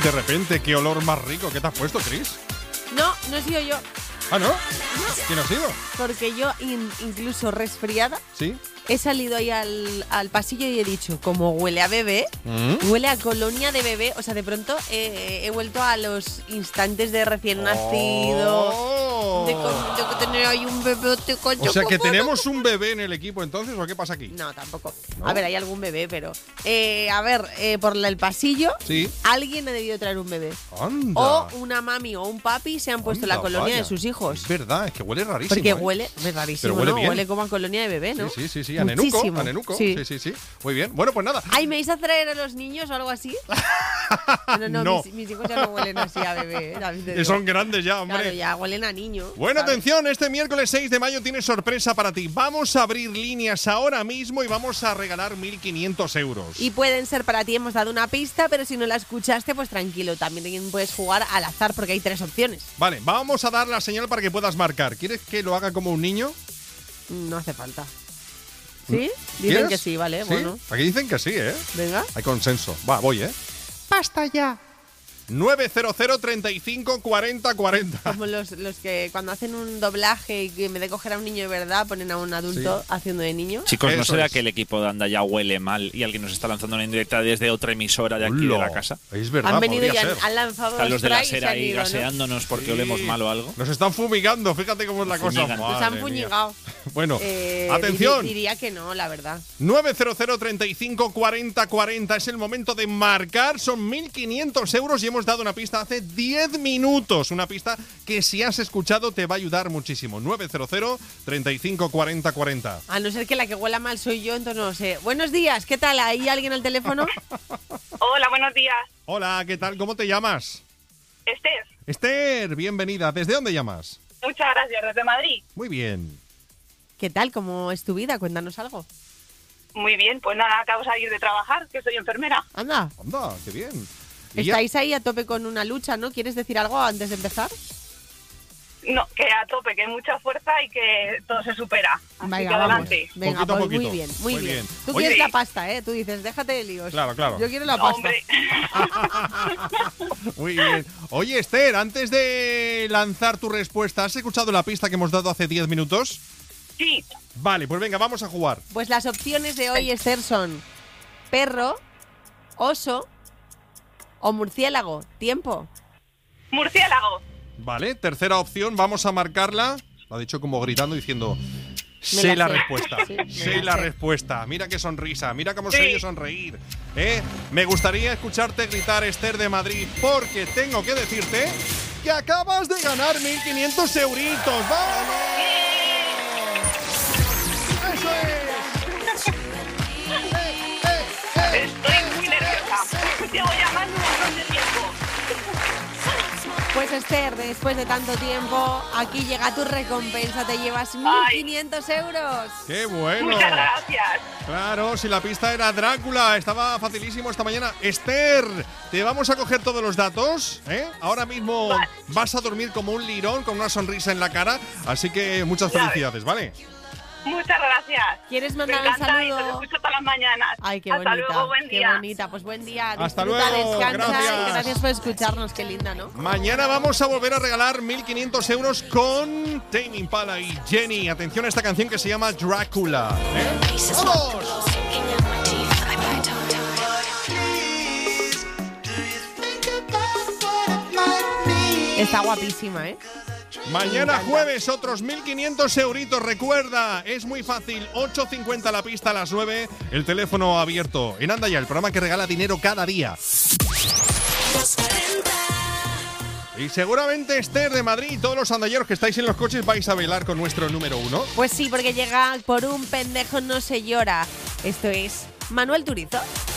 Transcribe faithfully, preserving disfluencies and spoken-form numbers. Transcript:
de repente, qué olor más rico. ¿Qué te has puesto, Chris? No, no he sido yo. ¿Ah, no? ¿Quién ha sido? Porque yo, in- incluso resfriada, ¿Sí? he salido ahí al, al pasillo y he dicho, como huele a bebé, ¿Mm? huele a colonia de bebé. O sea, de pronto eh, he vuelto a los instantes de recién nacido. Oh. De, con- de que tener ahí un bebé. te coño, O sea, que ¿cómo? tenemos un bebé en el equipo entonces, ¿o qué pasa aquí? No, tampoco. ¿No? A ver, hay algún bebé, pero... Eh, a ver, eh, por el pasillo, Sí. alguien ha debido traer un bebé. Anda. O una mami o un papi se han puesto Anda, la colonia vaya. de sus hijos. Es verdad, es que huele rarísimo. Porque ¿eh? huele, es rarísimo, Pero huele ¿no? bien. Huele como a colonia de bebé, ¿no? Sí, sí, sí, sí. A nenuco, Muchísimo. a nenuco. Sí. Sí, sí, sí. Muy bien. Bueno, pues nada. Ay, ¿me vais a traer a los niños o algo así? No, no, No. Mis, mis hijos ya no huelen así a bebé. ¿eh? También te Que digo. son grandes ya, hombre. Claro, ya huelen a niño. Bueno, ¿sabes? atención, este miércoles seis de mayo tiene sorpresa para ti. Vamos a abrir líneas ahora mismo y vamos a regalar mil quinientos euros. Y pueden ser para ti, hemos dado una pista, pero si no la escuchaste, pues tranquilo, también puedes jugar al azar porque hay tres opciones. Vale, vamos a dar la señal para que puedas marcar. ¿Quieres que lo haga como un niño? No hace falta. ¿Sí? Dicen ¿Quieres? que sí, vale, ¿Sí? bueno. Aquí dicen que sí, ¿eh? Venga. Hay consenso. Va, voy, ¿eh? ¡Basta ya! nueve cero cero, treinta y cinco, cuarenta, cuarenta. Como los, los que cuando hacen un doblaje y que en vez de coger a un niño de verdad ponen a un adulto Sí. haciendo de niño. Chicos, ¿no Eso será es. que el equipo de Anda ya huele mal y alguien nos está lanzando una indirecta desde otra emisora de aquí de la casa? Es verdad, Han venido y podría han, ser. han lanzado Están los de la spray y se sera han ahí ido, ¿no? gaseándonos porque Sí. olemos mal o algo. Nos están fumigando, fíjate cómo es la cosa. Fumigan. Nos Madre han mía. fuñigado. Bueno, Eh, atención. diri- diría que no, la verdad. nueve cero cero, treinta y cinco, cuarenta, cuarenta es el momento de marcar. Son mil quinientos euros y hemos dado una pista hace diez minutos. Una pista que si has escuchado te va a ayudar muchísimo. nueve cero cero, treinta y cinco, cuarenta, cuarenta. A no ser que la que huela mal soy yo, entonces no lo sé. Buenos días, ¿qué tal? ¿Hay alguien al teléfono? Hola, buenos días. Hola, ¿qué tal? ¿Cómo te llamas? Esther, Esther, bienvenida. ¿Desde dónde llamas? muchas gracias, desde Madrid. Muy bien. ¿Qué tal? ¿Cómo es tu vida? Cuéntanos algo. Muy bien, pues nada, acabo de salir de trabajar, que soy enfermera. Anda. Anda, qué bien. ¿Y ya? Estáis ahí a tope con una lucha, ¿no? ¿Quieres decir algo antes de empezar? No, que a tope, que hay mucha fuerza y que todo se supera. Así Venga, que vamos. adelante. Venga, Poquito a pues poquito. muy bien, muy, Muy bien. bien. Tú Oye, quieres la pasta, ¿eh? Tú dices, déjate de líos. Claro, claro. Yo quiero la pasta. Hombre, Muy bien. Oye, Esther, antes de lanzar tu respuesta, ¿has escuchado la pista que hemos dado hace diez minutos? sí, Vale, pues venga, vamos a jugar. Pues las opciones de hoy, Esther, son perro, oso o murciélago. Tiempo. murciélago. Vale, tercera opción, vamos a marcarla. Lo ha dicho como gritando diciendo... Me Sé la la sé. respuesta, Sí, me sé la la sé. respuesta. Mira qué sonrisa, mira cómo Sí. se oye sonreír. ¿eh? Me gustaría escucharte gritar, Esther de Madrid, porque tengo que decirte que acabas de ganar mil quinientos euritos. ¡Vamos! ¡Eso es! Estoy muy nerviosa. Llevo llamando un montón de tiempo. Pues Esther, después de tanto tiempo, aquí llega tu recompensa. Te llevas mil quinientos euros. ¡Qué bueno! Muchas gracias. Claro, si la pista era Drácula, estaba facilísimo esta mañana. Esther, te vamos a coger todos los datos, ¿eh? Ahora mismo Vale. vas a dormir como un lirón con una sonrisa en la cara, así que muchas Ya ves. felicidades, ¿vale? Muchas gracias. ¿Quieres Me mandar un encanta y te saludo? escucho todas las mañanas. Ay, qué Hasta bonita. luego, buen Qué día. bonita. Pues buen día. Hasta Disfruta, luego, descansa gracias. y gracias por escucharnos. Qué linda, ¿no? Mañana vamos a volver a regalar mil quinientos euros con Tame Impala y Jenny. Atención a esta canción que se llama Drácula. ¿eh? ¡Vamos! Está guapísima, ¿eh? Mañana encanta. jueves otros mil quinientos euritos. Recuerda, es muy fácil. ocho cincuenta la pista a las nueve. El teléfono abierto. En Anda Ya, el programa que regala dinero cada día. Y seguramente Esther de Madrid y todos los andalleros que estáis en los coches vais a bailar con nuestro número uno. Pues sí, porque llega por un pendejo no se llora. Esto es Manuel Turizo.